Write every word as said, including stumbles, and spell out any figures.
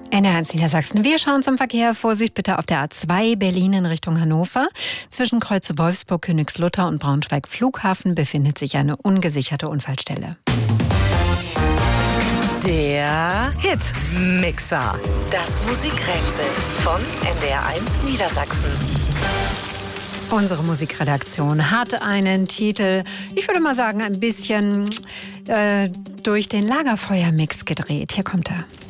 N R eins Niedersachsen. Wir schauen zum Verkehr. Vorsicht bitte auf der A zwei Berlin in Richtung Hannover. Zwischen Kreuz Wolfsburg, Königslutter und Braunschweig Flughafen befindet sich eine ungesicherte Unfallstelle. Der Hitmixer. Das Musikrätsel von N D R eins Niedersachsen. Unsere Musikredaktion hat einen Titel, ich würde mal sagen, ein bisschen äh, durch den Lagerfeuermix gedreht. Hier kommt er.